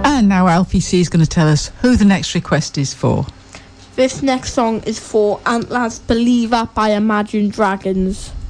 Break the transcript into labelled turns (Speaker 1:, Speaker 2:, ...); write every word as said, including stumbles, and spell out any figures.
Speaker 1: And now Alfie C is going to tell us who the next request is for.
Speaker 2: This next song is for Antla's Believer by Imagine Dragons.